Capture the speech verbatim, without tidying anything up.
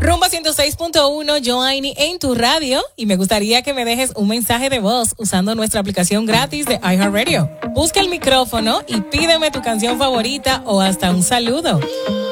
Rumba ciento seis punto uno, Joanny en tu radio, y me gustaría que me dejes un mensaje de voz usando nuestra aplicación gratis de iHeartRadio. Busca el micrófono y pídeme tu canción favorita o hasta un saludo.